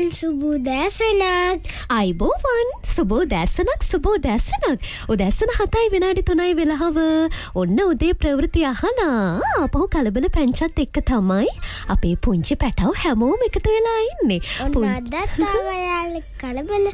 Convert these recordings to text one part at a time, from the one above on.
සුබෝදෑසනක්. අයිබෝවන් සුබෝදෑසනක්. උදෑසන 7යි විනාඩි 3යි වෙලාව. ඔන්න උදේ ප්‍රවෘත්ති අහලා අපහු කලබල පැංචත් එක්ක තමයි අපේ පුංචි පැටව හැමෝම එකතු වෙලා ඉන්නේ. ඔන්න අදත් ආවයාල කලබල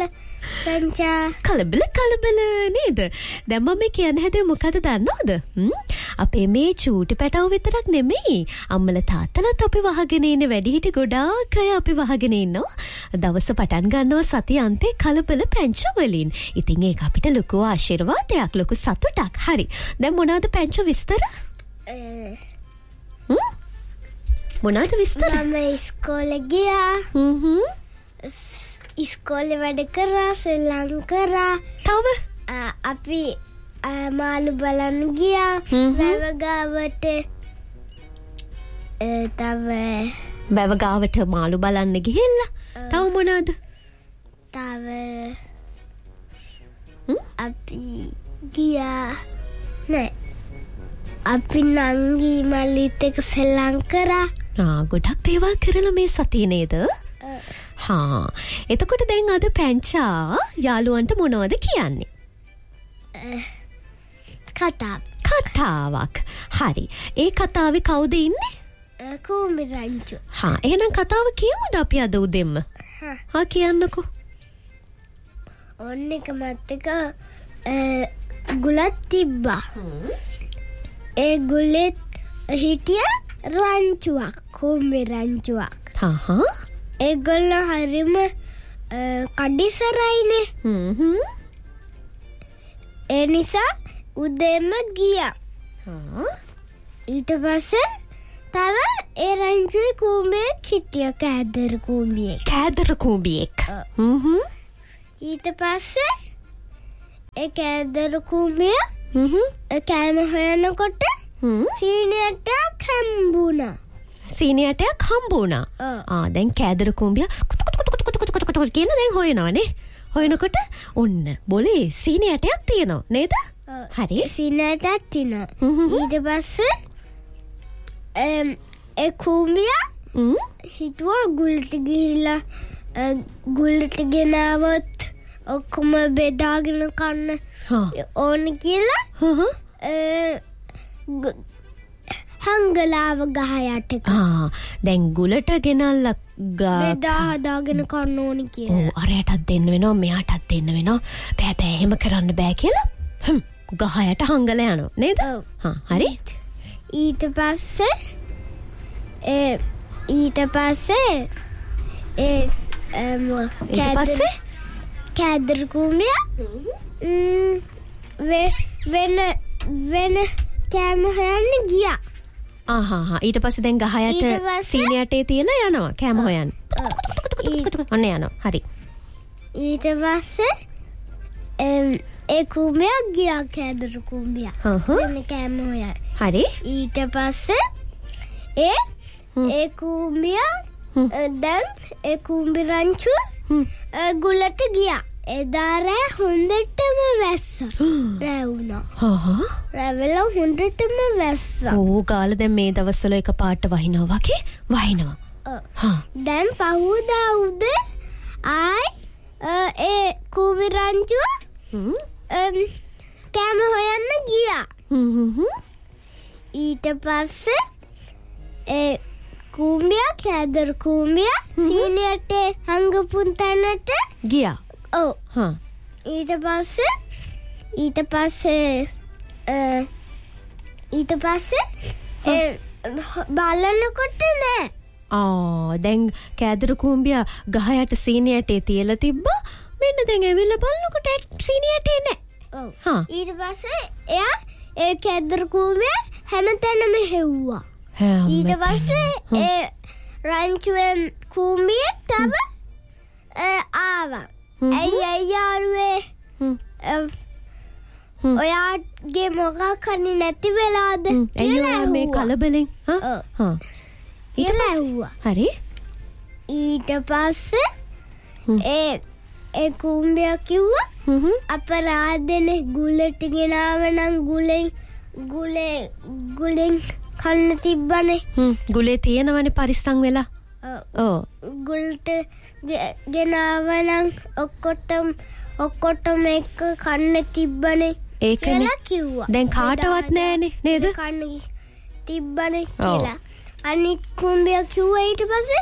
කලබල නේද? දැන් මම කියන්න හැදුවේ මොකද දන්නවද? අපේ මේ චූටි පැටව විතරක් නෙමෙයි, අම්මලා තාත්තලාත් අපි වහගෙන ඉන්නේ. වැඩිහිටි ගොඩාක් අය අපි වහගෙන ඉන්නවා. දවස පටන් ගන්නවා සතිය අන්තේ කලබල පැංච වලින්. ඉතින් ඒක අපිට ලොකු ආශිර්වාදයක්, ලොකු සතුටක්. හරි. දැන් මොනවද පැංච විස්තර? මොනවද විස්තර? මම ඉස්කෝලේ ගියා. ඉස්කෝලේ වැඩ කරා, සෙල්ලම් කරා. තව අපි මාළු බලන්න ගියා. වැව ගාවට වැව ගාවට මාළු බලන්න ගිහිල්ලා. තව මොනවද? තව අපි ගියා නෑ. අපි නංගි මල්ලිත් එක්ක සෙල්ලම් කරා. ගොඩක් දේවල් කරලා මේ සතියේ නේද? එතකොට දැන් අද පැංචා යාළුවන්ට මොනවද කියන්නේ? කතාවක්. හරි. ඒ කතාවේ කවුද ඉන්නේ? කූඹි රංචු. එහෙනම් කතාව කියමුද අපි අද උදෙන්ම? කියන්නකෝ. ඔන්න එක මත්තක ගුලක් තිබ්බා. ඒ ගුලෙත් හිටිය රංචුවක්, කූඹි රංචුවක්. ඒගොල්ලෝ හරිම කඩිසරයිනේ. ඒ නිසා උදේම ගියා. ඊට පස්සේ තව ඒ රංචුවේ කූඹියෙක් හිටිය, කෑදර කූඹියෙක්. ඊට පස්සේ ඒ කෑදර කූඹිය කෑම හොයනකොට සීනියටයක් හම්බුණා. දැන් කෑදර කූඹිය කුතු කියලා දැන් හොයනවානේ. හොයනකොට ඔන්න බොලේ සීනියටයක් තියෙනවා නේද? හරි. සීනියටයක් තියෙනවා. ඊට පස්සේ ඒ කූඹිය හිතුවා ගුලට ගිහිල්ලා ගුලට ගෙනාවොත් ඔක්කොම බෙදාගෙන කන්න ඕන කියලා හංගලාව ගහ යටක. දැන් ගුලට ගෙනල්ලා බෙදා හදාගෙන කන්න ඕන කියලා. අරයටත් දෙන්න වෙනවා, මෙයාටත් දෙන්න වෙනවා. බෑ එහෙම කරන්න බෑ කියලා ගහ යට හංගලා යනවා නේද? හරි. ඊට පස්සේ කෑදර කූඹිය වෙන කෑම හොයන්න ගියා. ඊට පස්සේ දැන් ගහ යට සීනියටේ තියලා යනවා කෑම හොයන්න. ඔන්න යනවා. හරි. ඊට පස්සේ ඒ කූඹිය ගියා, කෑදර කූඹිය. වෙන කෑම හොයන්න. හරි. ඊට පස්සේ ඒ කූඹිය දැන් ඒ කූඹි රංචු ගුලට ගියා. එදා රෑ හොඳටම වැස්සා. රෑ වුණා. රැවෙලා හොඳටම වැස්සා. ගාලා දැන් මේ දවස්වල එක පාට වහිනවා වගේ වහිනවා. දැන් පහුදා උදේ ඒ කූඹි රංචු කෑම හොයන්න ගියා. ඊට පස්සේ ඒ කූඹිය, කෑදර කූඹිය සීනියට හංගපු තැනට ගියා. ඊට පස්සේ බලනකොට නෑ. දැන් කෑදර කූඹිය ගහ යට සීනියට තියලා තිබ්බා. මෙන්න දැන් ඇවිල්ලා බලනකොට සීනියට නෑ. ඊට පස්සේ එයා ඒ කෑදර කූඹිය හැමතැනම හෙව්වා. ඊට පස්සේ ඒ රංචුවෙන් කූඹිය තව ආවා. ඇයි යාළුවේ ඔයාගේ මොකක් හරි නැති වෙලාද කියලා මේ කලබලෙන් කියලා ඇහුවා. හරි. ඊට පස්සේ ඒ කූඹිය කිව්වා අපරාධනේ ගුලට ගෙනාව නම් ගුලෙන් කන්න තිබ්බනේ. ගුලේ තියෙනවනේ පරිස්සම් වෙලා. ගුල්ට ගෙනාවනම් ඔක්කොටම එක කන්න තිබ්බනේ ඒකනේ කිව්වා. දැන් කාටවත් නෑනේ නේද? කන්න තිබ්බනේ කියලා. අනිත් කුඹියා කිව්වා ඊට පස්සේ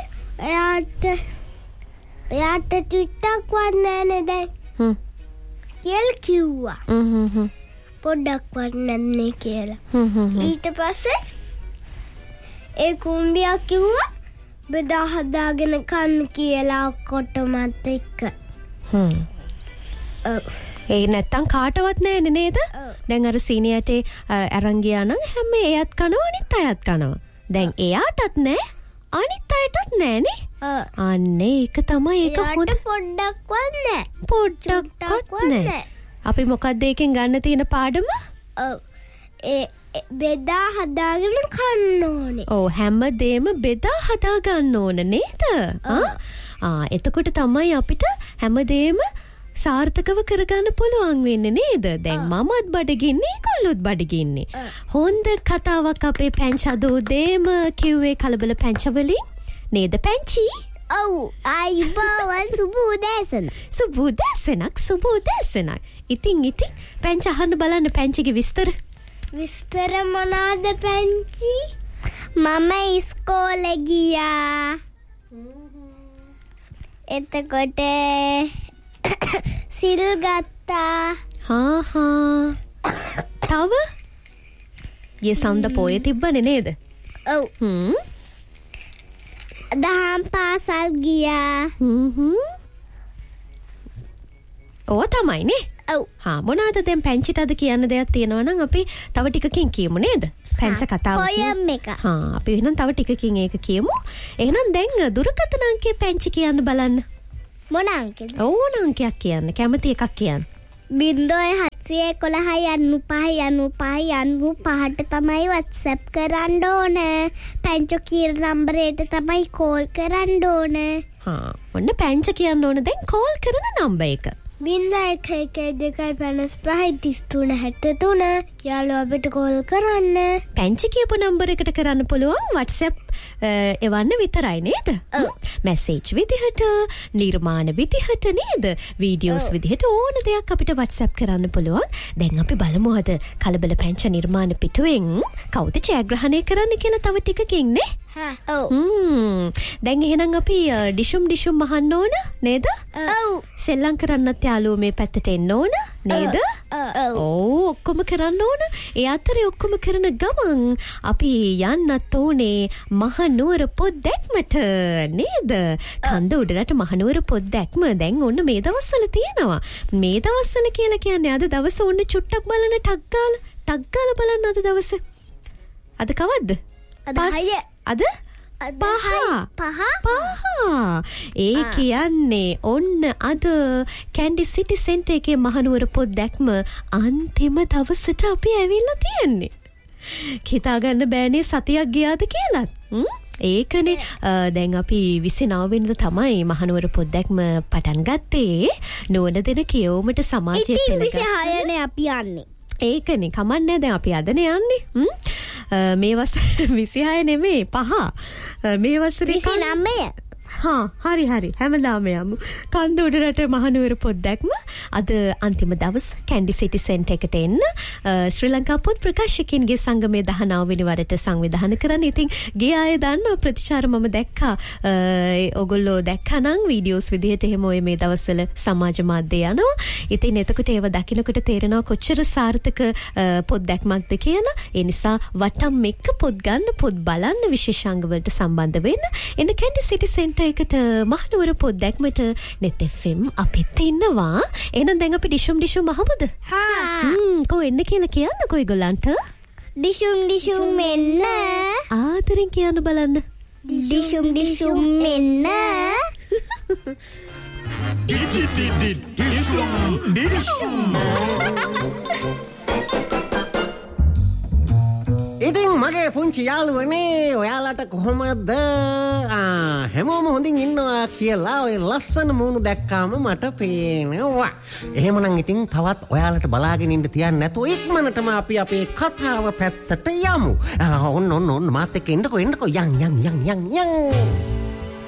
එයාට චුට්ටක්වත් නෑනේ දැන්. කියලා කිව්වා. පොඩ්ඩක්වත් නැන්නේ කියලා. ඊට පස්සේ ඒ කුඹියා කිව්වා බෙදා හදාගෙන කන්න කියලා ඔක්කොටමත් එක්ක. ඒ නැත්තම් කාටවත් නෑනේ නේද? දැන් අර සීනියට අරන් ගියා නම් හැම එයත් කනවා අනිත් අයත් කනවා. දැන් එයාටත් නෑ අනිත් අයටත් නෑනේ. අන්න ඒක තමයි ඒක හොඳ. පොඩ්ඩක්වත් නෑ. පොඩ්ඩක්වත් නෑ. අපි මොකක්ද ඒකෙන් ගන්න තියෙන පාඩම? ඒ බෙදා හදාගෙන කන්න ඕනේ. ඔව් හැමදේම බෙදා හදා ගන්න ඕන නේද? එතකොට තමයි අපිට හැමදේම සාර්ථකව කරගන්න පුළුවන් වෙන්නේ නේද? දැන් මමත් බඩගින්නේ ඒගොල්ලොත් බඩගින්නේ. හොඳ කතාවක් අපේ පැංචදෝ දේම කිව්වේ කලබල පැංචවලින් නේද පැංචි? ඔව් ආයිබෝවන් සුබ උදෑසන. සුබ උදෑසනක්. ඉතින් පැංච අහන්න බලන්න පැංචිගේ විස්තර. විස්තර මොනවාද පැංචි? මම ඉස්කෝලේ ගියා. එතකොට සිල් ගත්තා. තව? යේ සම්ද පොයේ තිබ්බනේ නේද? ඔව්. දහම් පාසල් ගියා. ඕවා තමයිනේ. ඔව්. මොනවාද දැන් පැංචිට අද කියන්න දෙයක් තියෙනවා නම් අපි තව ටිකකින් කියමු නේද? පැංච කතාව. පොයම් එක. අපි එහෙනම් තව ටිකකින් ඒක කියමු. එහෙනම් දැන් දුරකථන අංකේ පැංචි කියන්න බලන්න. මොන අංකෙද? ඕන අංකයක් කියන්න. කැමති එකක් කියන්න. 0711959595ට තමයි WhatsApp කරන්න ඕන. පැංචෝ කියන නම්බරයට තමයි කෝල් කරන්න ඕන. ඔන්න පැංච කියන්න ඕන දැන් කෝල් කරන නම්බර එක. 01125333 යාළුවා අපිට කෝල් කරන්න. පැංචි කියපු නම්බර එකට කරන්න පුළුවන් WhatsApp එවන්න විතරයි නේද? මැසේජ් විදිහට, නිර්මාණ විදිහට නේද? වීඩියෝස් විදිහට ඕන දෙයක් අපිට WhatsApp කරන්න පුළුවන්. දැන් අපි බලමු අද කලබල පැංච නිර්මාණ පිටුවෙන් කවුද ජයග්‍රහණය කරන්න කියලා තව ටිකකින් නේ? ඔව්. දැන් එහෙනම් අපි ඩිෂුම් අහන්න ඕන නේද? ඔව්. සෙල්ලම් කරන්නත් යාළුවෝ මේ පැත්තට එන්න ඕන නේද? ඔව් ඔක්කොම කරන්න ඕන. ඒ අතරේ ඔක්කොම කරන ගමන් අපි යන්නත් ඕනේ මහනුවර පොත් දැක්මට නේද? කන්ද උඩරට මහනුවර පොත් දැක්ම දැන් ඔන්න මේ දවස්වල තියෙනවා. මේ දවස්වල කියලා කියන්නේ අද දවස ඔන්න චුට්ටක් බලන ටක් ගාලා බලන්න අද දවස. අද කවද්ද? අද 6. අද 5. ඒ කියන්නේ ඔන්න අද කැන්ඩි සිටි සෙන්ටර් එකේ මහනුවර පොත් දැක්ම අන්තිම දවසට අපි ඇවිල්ලා තියෙන්නේ. හිතාගන්න බෑනේ සතියක් ගියාද කියලා. ඒකනේ දැන් අපි 29 වෙනිදා තමයි මහනුවර පොත් දැක්ම පටන් ගත්තේ. නොවන දෙන කියවමට සමාජයේ පෙළගස්ස. ඉතින් 26නේ අපි යන්නේ. ඒකනේ කමන්නේ දැන් අපි අදනේ යන්නේ. මේ වසර 26 නෙමෙයි 5. මේ වසරේ 29. හරි හැමදාම යමු. කන්ද උඩරට මහනුවර පොත් දැක්ම අද අන්තිම දවස් කැන්ඩි සිටි සෙන්ටර් එකට එන්න ශ්‍රී ලංකා පොත් ප්‍රකාශකයන්ගේ සංගමයේ 19 වෙනි වරට සංවිධානය කරන්න. ඉතින් ගිය අය දන්නවා ප්‍රතිචාර මම දැක්කා. ඔයගොල්ලෝ දැක්කනම් වීඩියෝස් විදිහට එහෙම ඔය මේ දවස්වල සමාජ මාධ්‍ය යනවා. ඉතින් එතකොට ඒව දකින්නකොට තේරෙනවා කොච්චර සාර්ථක පොත් දැක්මක්ද කියලා. ඒ නිසා වටම් එක්ක පොත් ගන්න පොත් බලන්න විශේෂාංග වලට සම්බන්ධ වෙන්න. එන්න කැන්ඩි සිටි සෙන්ටර් එකට මහනුවර පොත් දැක්මට net FM අපිත් ඉන්නවා. එහෙනම් දැන් අපි ඩිෂුම් අහමුද? කෝ එන්න කියලා කියන්නකෝ ඒගොල්ලන්ට. ඩිෂුම් එන්න. ආදරෙන් කියන්න බලන්න. ඩිෂුම් එන්න. ඉතින් මගේ පුංචි යාළුවනේ ඔයාලට කොහොමද? හැමෝම හොඳින් ඉන්නවා කියලා ඔය ලස්සන මූණු දැක්කාම මට පේනවා. එහෙමනම් ඉතින් තවත් ඔයාලට බලාගෙන ඉන්න තියන්න නැතුව ඉක්මනටම අපි අපේ කතාව පැත්තට යමු. ඔන්න මාත් එක්ක එන්නකෝ යන්.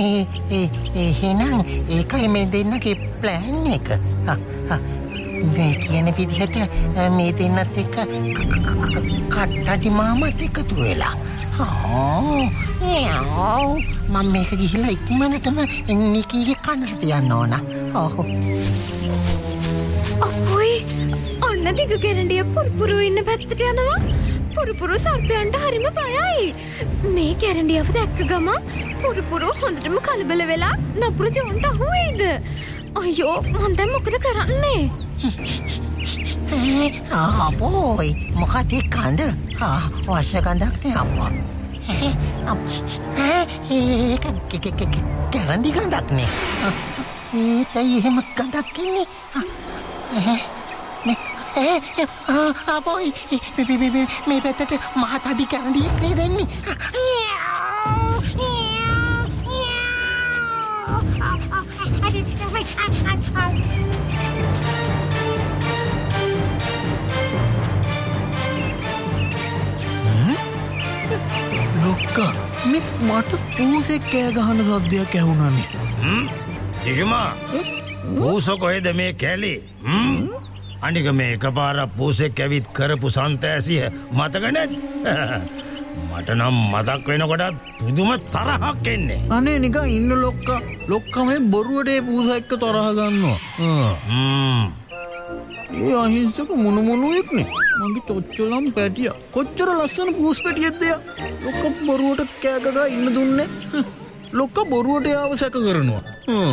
එහෙනම් ඒකයි මේ දෙන්නගේ ප්ලෑන් එක. මේ කියන විදිහට මේ දෙන්නත් එක්ක කට්ටඩි මාමත් එකතු වෙලා. මම මේක ගිහිල්ලා ඉක්මනටම නිකීගේ කනට යන්න ඕන. අපොයි ඔන්න දිග ගැරන්ඩිය පුරුපුරු ඉන්න පැත්තට යනවා. පුරුපුරු සර්පයන්ට හරිම බයයි. මේ ගැරන්ඩියව දැක්ක ගමන් පුරුපුරු හොඳටම කලබල වෙලා නපුරු ජෝන්ට අහු වෙයිද? අයියෝ මං දැන් මොකද කරන්නේ? අපෝයි මොකද කඳ? වශ කඳක් නේ අප්පා. ඒක ගැරන්ඩි කඳක් නේ. ඒතයි එහෙම කඳක් ඉන්නේ. අපෝයි මේ පැත්තට මහතඩි ගැරන්ඩියක් නේ දෙන්නේ. ලොක්කා මේ මට පූසෙක් කෑ ගහන සද්දයක් ඇහුණානේ. දිශුමා පූස කොහෙද මේ කැලේ? අනික මේ එකපාරක් පූසෙක් ඇවිත් කරපු සන්තෑසිය මතක නැද්ද? මට නම් මතක් වෙනකොටත් පුදුම තරහක් එන්නේ. අනේ නිකන් ඉන්න ලොක්කා මේ බොරුවට ඒ පූස එක්ක තරහ ගන්නවා. ඒ අහිංසක මොනුවෙක් නේ. මගේ තොච්චලම් පැටියා. කොච්චර ලස්සන පූස් පැටියෙක්ද යා. ලොක්කා බොරුවට කෑ ගගා ඉන්න දුන්නේ. ලොක්කා බොරුවට යාව සැක කරනවා.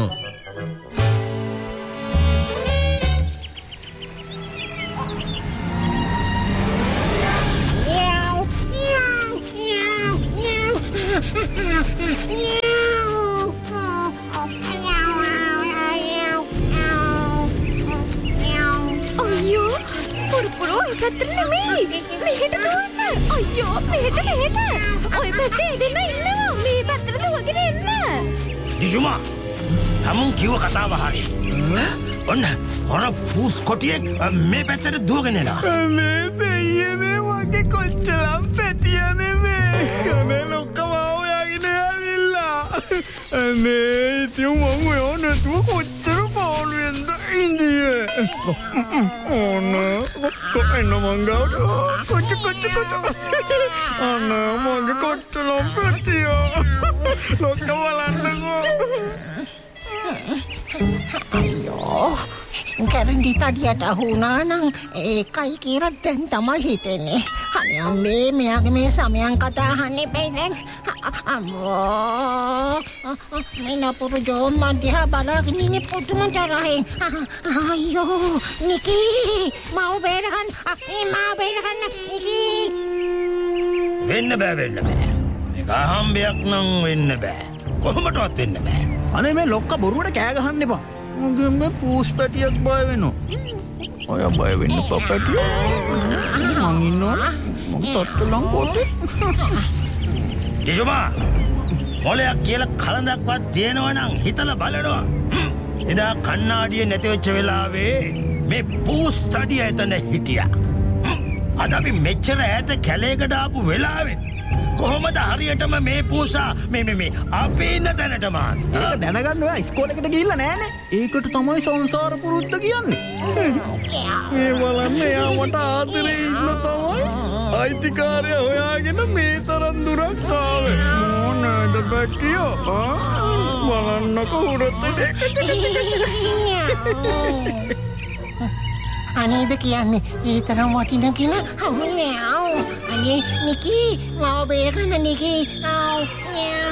අයියෝ පුරුපුරු පැත්තට නෙමෙයි. මෙහෙට දුවන්න. අයියෝ මෙහෙට. ඔය පැත්තේ දෙන්න ඉන්නවා. මේ පැත්තට දුවගෙන එන්න. දිශුමා තමුන් කිව්ව කතාව හරි. ඔන්න හොර පූස් කොටියෙක් මේ පැත්තට දුවගෙන එනවා. මේ දෙයියනේ වගේ කොච්චරම් පැටියනේ මේ. කනේ ලොක්කම ඔයාගෙන ඇවිල්ලා. අනේ ඉතින් මම ඔයාට කොච්චර පාළුවෙන්ද ඉන්දියේ. ඕන කොහෙන්ද මංගාවට කොච්ච. අනේ මගේ කොච්චරම් පැටියෝ. ලොක්ක බලන්නකෝ. අයියෝ ගැරන්ඩි තඩියට අහුණා නම් ඒකයි කියලා දැන් තමයි හිතෙන්නේ. අනේ මෙයාගේ මේ සමයන් කතා අහන්න එපයි දැන්. අම්මෝ මේ නපුරු ජෝම් මන් දිහා බලාගෙන ඉන්නේ පුදුම තරහින්. අයියෝ නිකී මාව බේරගන්න. නිකී වෙන්න බෑ. මේක අහම්බයක් නම් වෙන්න බෑ. කොහොමදවත් වෙන්න බෑ. අනේ මේ ලොක්කා බොරුවට කෑ ගහන්න එපා. මගේ මේ පූස් පැටියක් බය වෙනවා. ඔය බය වෙන්න එපා පැටියෝ. මං ඉන්නවා. මං තොට්ටලම් කොටේ. දිශුමා මොලයක් කියලා කලඳක්වත් තියෙනවා නම් හිතලා බලනවා. එදා කන්නාඩිය නැති වෙච්ච වෙලාවේ මේ පූස් තඩිය එතන හිටියා. අද අපි මෙච්චර ඈත කැලේකට ආපු වෙලාවේ කොහොමද හරියටම මේ පූසා මේ අපේ ඉන්න තැනටම ආන්නේ? ඒක දැනගන්න ඔයා ඉස්කෝලේකට ගිහිල්ලා නෑනේ. ඒකට තමයි සංසාර පුරුද්ද කියන්නේ. මේ බලන්න එයා මට ආදරේ ඉන්න තමයි අයිතිකාරය හොයාගෙන මේ තරම් දුරක් ආවේ. මොනද බැක්කියෝ? බලන්නකෝ උඩට අනේද කියන්නේ ඒ තරම් වටින කියලා. අනේ නිකී මාව බේරගන්න නිකී.